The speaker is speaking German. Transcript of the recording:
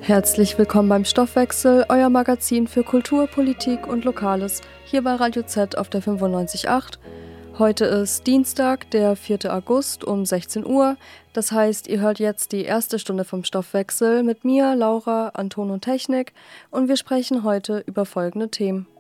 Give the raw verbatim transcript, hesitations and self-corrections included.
Herzlich willkommen beim Stoffwechsel, euer Magazin für Kultur, Politik und Lokales, hier bei Radio Z auf der fünfundneunzig Komma acht. Heute ist Dienstag, der vierte August um sechzehn Uhr. Das heißt, ihr hört jetzt die erste Stunde vom Stoffwechsel mit mir, Laura, Anton und Technik. Und wir sprechen heute über folgende Themen.